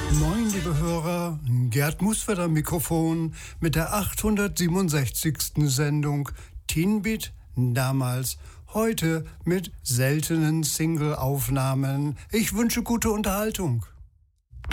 Moin, liebe Hörer, Gerd Musfert am Mikrofon mit der 867. Sendung Teen Beat damals. Heute mit seltenen Single-Aufnahmen. Ich wünsche gute Unterhaltung.